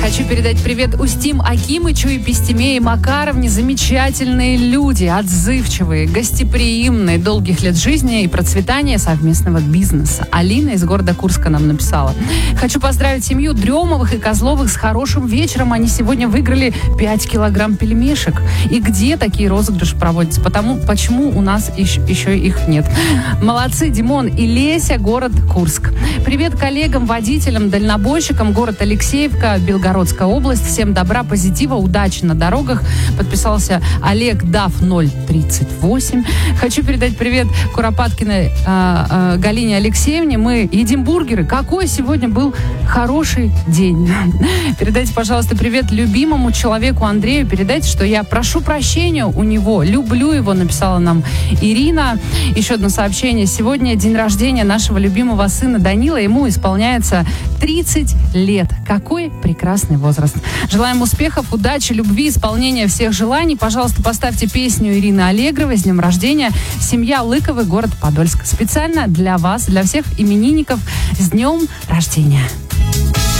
Хочу передать привет Устим Акимычу и Пестемее Макаровне. Замечательные люди, отзывчивые, гостеприимные, долгих лет жизни и процветания совместного бизнеса. Алина из города Курска нам написала. Хочу поздравить семью Дремовых и Козловых с хорошим вечером. Они сегодня выиграли 5 килограмм пельмешек. И где такие розыгрыши проводятся? Почему у нас еще их нет? Молодцы, Димон и Леся, город Курск. Привет коллегам, водителям, дальнобойщикам, город Алексеевка, Белгородская область. Всем добра, позитива, удачи на дорогах. Подписался Олег Дав 038. Хочу передать привет Куропаткиной Галине Алексеевне. Мы едим бургеры. Какой сегодня был хороший день. Передайте, пожалуйста, привет любимому человеку Андрею. Передайте, что я прошу прощения у него. Люблю его, написала нам Ирина. Еще одно сообщение. Сегодня день рождения нашего любимого сына Данила. Ему исполняется 30 лет. Какой прекрасный возраст. Желаем успехов, удачи, любви, исполнения всех желаний. Пожалуйста, поставьте песню Ирины Аллегровой с днем рождения. Семья Лыковой, город Подольск. Специально для вас, для всех именинников с днем рождения.